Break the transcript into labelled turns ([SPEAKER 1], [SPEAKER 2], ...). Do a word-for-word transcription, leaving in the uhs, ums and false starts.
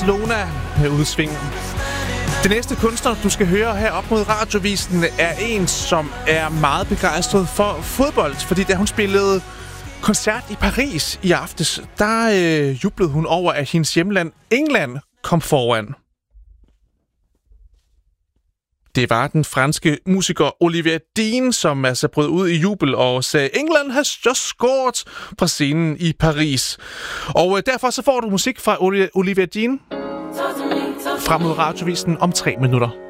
[SPEAKER 1] Barcelona med udsving. Den næste kunstner, du skal høre her op mod Radiovisen, er en, som er meget begejstret for fodbold, fordi da hun spillede koncert i Paris i aftes, der øh, jublede hun over, at hendes hjemland England kom foran. Det var den franske musiker Olivier Dean, som altså brød ud i jubel og sagde, England has just scored fra scenen i Paris. Og øh, derfor så får du musik fra Olivier Dean frem mod Radiovisen om tre minutter.